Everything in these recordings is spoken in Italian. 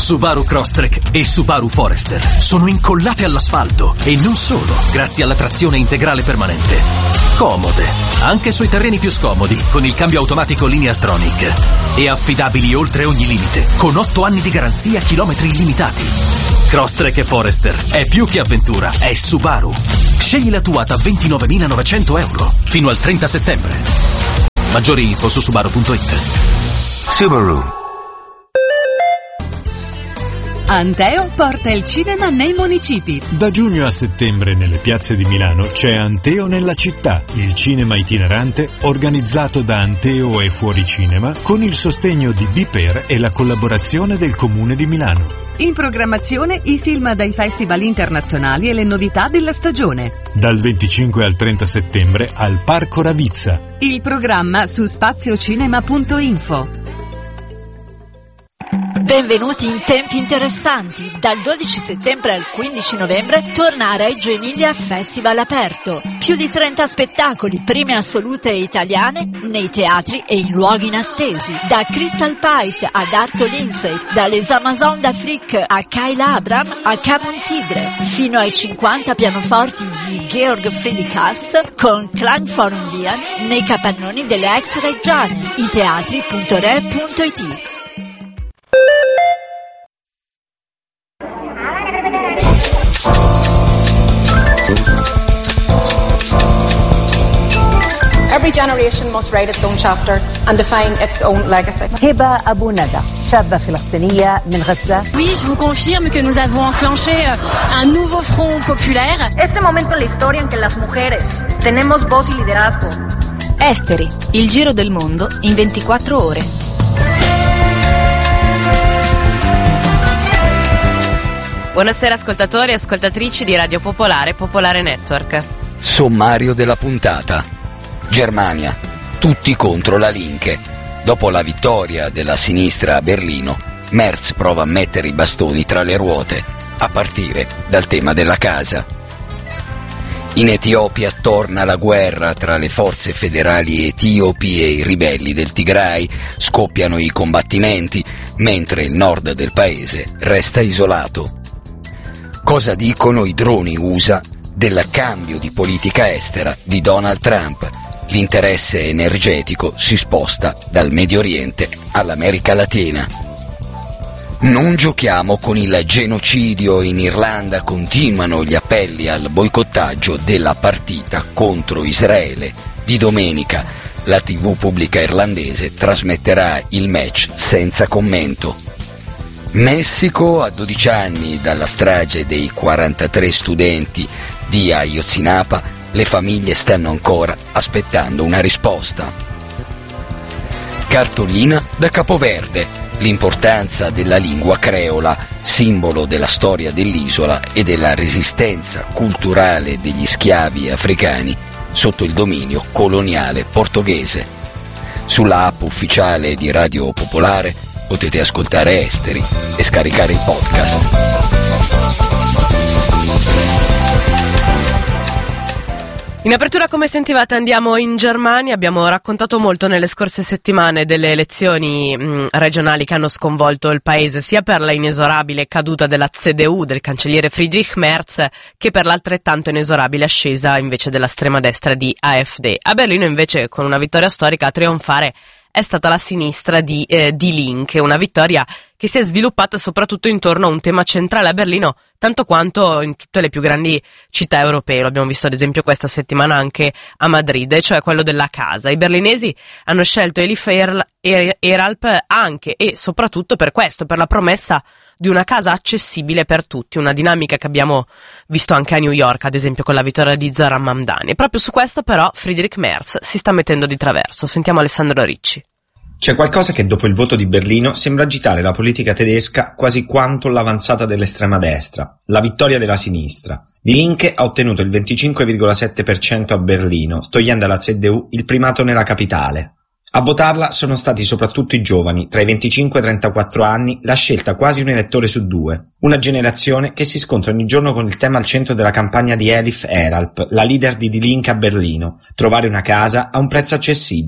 Subaru Crosstrek e Subaru Forester sono incollate all'asfalto e non solo, grazie alla trazione integrale permanente. Comode, anche sui terreni più scomodi, con il cambio automatico Lineartronic. E affidabili oltre ogni limite, con 8 anni di garanzia, chilometri illimitati. Crosstrek e Forester è più che avventura, è Subaru. Scegli la tua da 29.900 euro fino al 30 settembre. Maggiori info su Subaru.it. Subaru. Anteo porta il cinema nei municipi. Da giugno a settembre nelle piazze di Milano c'è Anteo nella città, il cinema itinerante organizzato da Anteo e Fuoricinema con il sostegno di Biper e la collaborazione del Comune di Milano. In programmazione i film dai festival internazionali e le novità della stagione. Dal 25 al 30 settembre al Parco Ravizza. Il programma su spaziocinema.info. Benvenuti in tempi interessanti. Dal 12 settembre al 15 novembre torna a Reggio Emilia Festival aperto. Più di 30 spettacoli, prime assolute italiane, nei teatri e in luoghi inattesi. Da Crystal Pite ad Arto Lindsay, dalle Amazon d'Afrique a Kyle Abram a Camon Tigre, fino ai 50 pianoforti di Georg Friedrich Haas con Klangforum Wien nei capannoni delle ex Reggiani. iteatri.re.it. Every generation must write its own chapter and define its own legacy. هبة أبو ندى شابة فلسطينية من غزة. Oui, je vous confirme que nous avons enclenché un nouveau front populaire. Este momento en la historia en que las mujeres tenemos voz y liderazgo. Esteri, il giro del mondo in 24 ore. Buonasera ascoltatori e ascoltatrici di Radio Popolare, Popolare Network. Sommario della puntata. Germania, tutti contro la Linke. Dopo la vittoria della sinistra a Berlino, Merz prova a mettere i bastoni tra le ruote, a partire dal tema della casa. In Etiopia torna la guerra tra le forze federali etiopi e i ribelli del Tigray, scoppiano i combattimenti, mentre il nord del paese resta isolato. Cosa dicono i droni USA del cambio di politica estera di Donald Trump? L'interesse energetico si sposta dal Medio Oriente all'America Latina. Non giochiamo con il genocidio in Irlanda, continuano gli appelli al boicottaggio della partita contro Israele. Di domenica la TV pubblica irlandese trasmetterà il match senza commento. Messico, a 12 anni dalla strage dei 43 studenti di Ayotzinapa, le famiglie stanno ancora aspettando una risposta. Cartolina da Capoverde, l'importanza della lingua creola, simbolo della storia dell'isola e della resistenza culturale degli schiavi africani sotto il dominio coloniale portoghese. Sulla app ufficiale di Radio Popolare potete ascoltare Esteri e scaricare il podcast. In apertura, come sentivate, andiamo in Germania. Abbiamo raccontato molto nelle scorse settimane delle elezioni regionali che hanno sconvolto il paese, sia per la inesorabile caduta della CDU, del cancelliere Friedrich Merz, che per l'altrettanto inesorabile ascesa invece dell'estrema destra di AfD. A Berlino invece, con una vittoria storica, a trionfare è stata la sinistra di Linke, una vittoria che si è sviluppata soprattutto intorno a un tema centrale a Berlino, tanto quanto in tutte le più grandi città europee. Lo abbiamo visto ad esempio questa settimana anche a Madrid, e cioè quello della casa. I berlinesi hanno scelto Elif Eralp anche e soprattutto per questo, per la promessa di una casa accessibile per tutti, una dinamica che abbiamo visto anche a New York, ad esempio con la vittoria di Zoran Mamdani. E proprio su questo però Friedrich Merz si sta mettendo di traverso. Sentiamo Alessandro Ricci. C'è qualcosa che dopo il voto di Berlino sembra agitare la politica tedesca quasi quanto l'avanzata dell'estrema destra, la vittoria della sinistra. Die Linke ha ottenuto il 25,7% a Berlino, togliendo alla CDU il primato nella capitale. A votarla sono stati soprattutto i giovani, tra i 25 e i 34 anni, la scelta quasi un elettore su due. Una generazione che si scontra ogni giorno con il tema al centro della campagna di Elif Eralp, la leader di Die Linke a Berlino: trovare una casa a un prezzo accessibile.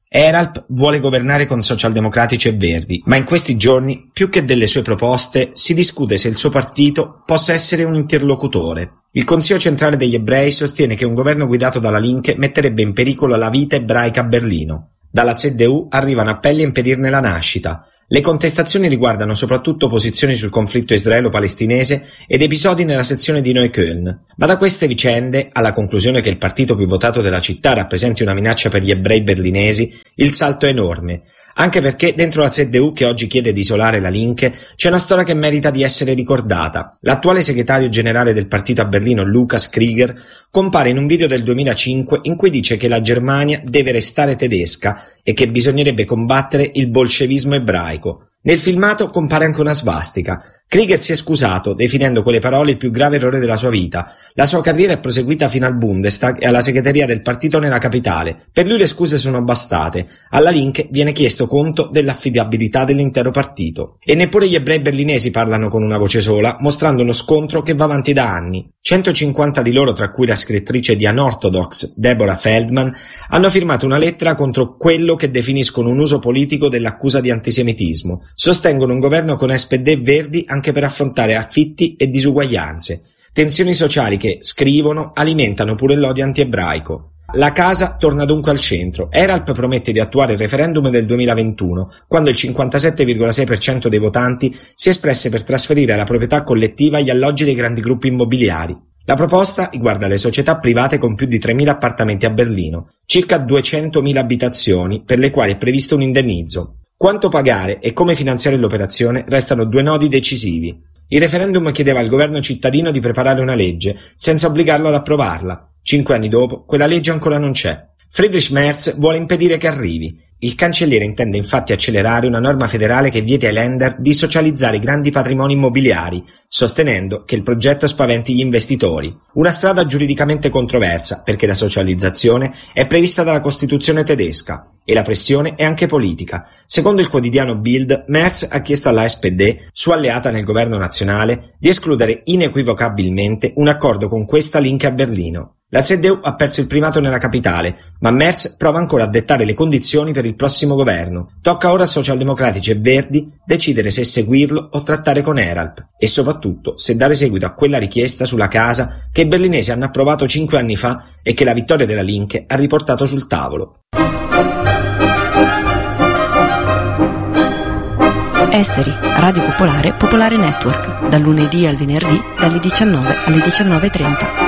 Eralp vuole governare con socialdemocratici e verdi, ma in questi giorni, più che delle sue proposte, si discute se il suo partito possa essere un interlocutore. Il Consiglio centrale degli ebrei sostiene che un governo guidato dalla Linke metterebbe in pericolo la vita ebraica a Berlino. Dalla CDU arrivano appelli a impedirne la nascita. Le contestazioni riguardano soprattutto posizioni sul conflitto israelo-palestinese ed episodi nella sezione di Neukölln. Ma da queste vicende, alla conclusione che il partito più votato della città rappresenti una minaccia per gli ebrei berlinesi, il salto è enorme. Anche perché dentro la CDU, che oggi chiede di isolare la Linke, c'è una storia che merita di essere ricordata. L'attuale segretario generale del partito a Berlino, Lukas Krieger, compare in un video del 2005 in cui dice che la Germania deve restare tedesca e che bisognerebbe combattere il bolscevismo ebraico. Nel filmato compare anche una svastica. Krieger si è scusato, definendo quelle parole il più grave errore della sua vita. La sua carriera è proseguita fino al Bundestag e alla segreteria del partito nella capitale. Per lui le scuse sono bastate. Alla Linke viene chiesto conto dell'affidabilità dell'intero partito. E neppure gli ebrei berlinesi parlano con una voce sola, mostrando uno scontro che va avanti da anni. 150 di loro, tra cui la scrittrice di Unorthodox, Deborah Feldman, hanno firmato una lettera contro quello che definiscono un uso politico dell'accusa di antisemitismo. Sostengono un governo con SPD e Verdi anche per affrontare affitti e disuguaglianze. Tensioni sociali che, scrivono, alimentano pure l'odio anti-ebraico. La casa torna dunque al centro. Eralp promette di attuare il referendum del 2021, quando il 57,6% dei votanti si espresse per trasferire la proprietà collettiva agli alloggi dei grandi gruppi immobiliari. La proposta riguarda le società private con più di 3.000 appartamenti a Berlino, circa 200.000 abitazioni per le quali è previsto un indennizzo. Quanto pagare e come finanziare l'operazione restano due nodi decisivi. Il referendum chiedeva al governo cittadino di preparare una legge, senza obbligarlo ad approvarla. 5 anni dopo, quella legge ancora non c'è. Friedrich Merz vuole impedire che arrivi. Il cancelliere intende infatti accelerare una norma federale che vieti ai Länder di socializzare i grandi patrimoni immobiliari, sostenendo che il progetto spaventi gli investitori. Una strada giuridicamente controversa, perché la socializzazione è prevista dalla Costituzione tedesca e la pressione è anche politica. Secondo il quotidiano Bild, Merz ha chiesto alla SPD, sua alleata nel governo nazionale, di escludere inequivocabilmente un accordo con questa Linke a Berlino. La CDU ha perso il primato nella capitale, ma Merz prova ancora a dettare le condizioni per il prossimo governo. Tocca ora a socialdemocratici e verdi decidere se seguirlo o trattare con Eralp, e soprattutto se dare seguito a quella richiesta sulla casa che i berlinesi hanno approvato 5 anni fa e che la vittoria della Linke ha riportato sul tavolo. Esteri, Radio Popolare, Popolare Network, dal lunedì al venerdì, dalle 19 alle 19:30.